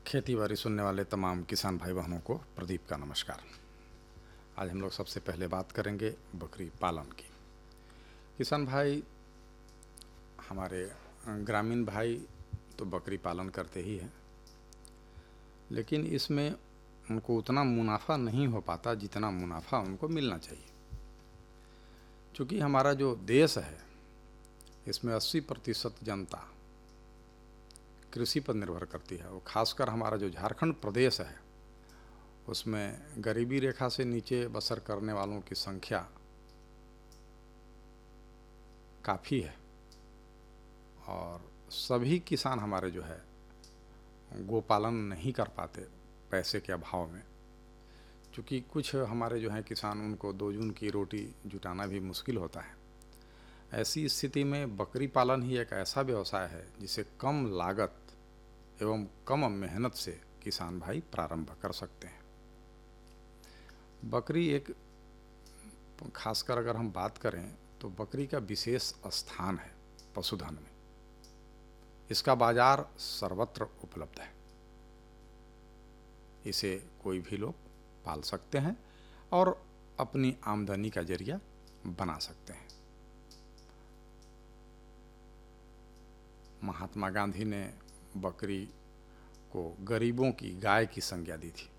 खेती बाड़ी सुनने वाले तमाम किसान भाई बहनों को प्रदीप का नमस्कार। आज हम लोग सबसे पहले बात करेंगे बकरी पालन की। किसान भाई हमारे ग्रामीण भाई तो बकरी पालन करते ही हैं, लेकिन इसमें उनको उतना मुनाफा नहीं हो पाता जितना मुनाफा उनको मिलना चाहिए। क्योंकि हमारा जो देश है इसमें 80% जनता कृषि पर निर्भर करती है। वो खासकर हमारा जो झारखंड प्रदेश है उसमें गरीबी रेखा से नीचे बसर करने वालों की संख्या काफ़ी है और सभी किसान हमारे जो है गोपालन नहीं कर पाते पैसे के अभाव में। क्योंकि कुछ हमारे जो हैं किसान, उनको 2 जून की रोटी जुटाना भी मुश्किल होता है। ऐसी स्थिति में बकरी पालन ही एक ऐसा व्यवसाय है जिसे कम लागत एवं कम मेहनत से किसान भाई प्रारंभ कर सकते हैं। बकरी एक, खासकर अगर हम बात करें तो बकरी का विशेष स्थान है पशुधन में। इसका बाजार सर्वत्र उपलब्ध है। इसे कोई भी लोग पाल सकते हैं और अपनी आमदनी का जरिया बना सकते हैं। महात्मा गांधी ने बकरी को गरीबों की गाय की संज्ञा दी थी।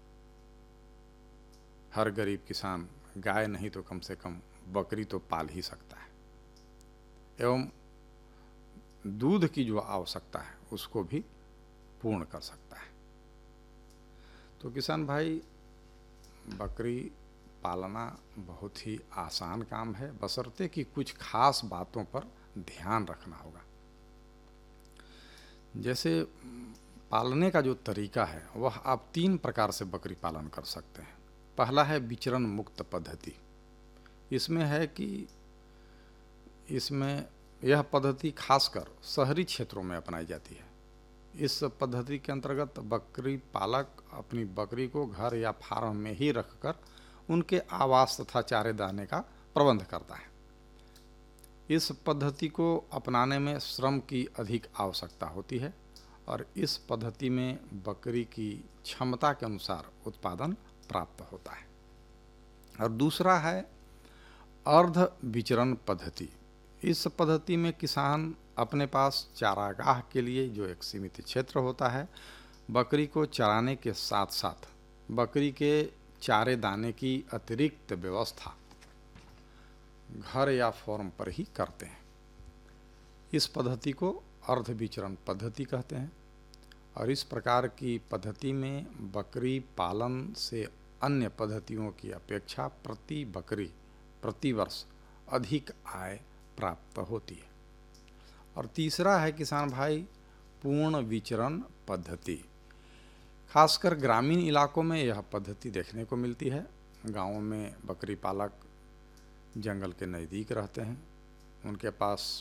हर गरीब किसान गाय नहीं तो कम से कम बकरी तो पाल ही सकता है एवं दूध की जो आवश्यकता है उसको भी पूर्ण कर सकता है। तो किसान भाई, बकरी पालना बहुत ही आसान काम है, बशर्ते कि कुछ खास बातों पर ध्यान रखना होगा। जैसे पालने का जो तरीका है वह आप 3 प्रकार से बकरी पालन कर सकते हैं। पहला है विचरण मुक्त पद्धति। इसमें है कि यह पद्धति खासकर शहरी क्षेत्रों में अपनाई जाती है। इस पद्धति के अंतर्गत बकरी पालक अपनी बकरी को घर या फार्म में ही रखकर उनके आवास तथा चारे दाने का प्रबंध करता है। इस पद्धति को अपनाने में श्रम की अधिक आवश्यकता होती है और इस पद्धति में बकरी की क्षमता के अनुसार उत्पादन प्राप्त होता है। और दूसरा है अर्ध विचरण पद्धति। इस पद्धति में किसान अपने पास चारागाह के लिए जो एक सीमित क्षेत्र होता है, बकरी को चराने के साथ साथ बकरी के चारे दाने की अतिरिक्त व्यवस्था घर या फार्म पर ही करते हैं। इस पद्धति को अर्ध विचरण पद्धति कहते हैं और इस प्रकार की पद्धति में बकरी पालन से अन्य पद्धतियों की अपेक्षा प्रति बकरी प्रति वर्ष अधिक आय प्राप्त होती है। और तीसरा है किसान भाई पूर्ण विचरण पद्धति। खासकर ग्रामीण इलाकों में यह पद्धति देखने को मिलती है। गाँवों में बकरी पालक जंगल के नज़दीक रहते हैं, उनके पास